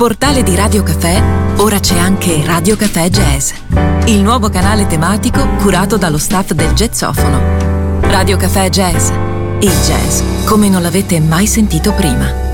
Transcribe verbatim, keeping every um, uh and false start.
Portale di Radio Caffè, ora c'è anche Radio Caffè Jazz, il nuovo canale tematico curato dallo staff del Jazzofono. Radio Caffè Jazz, il jazz come non l'avete mai sentito prima.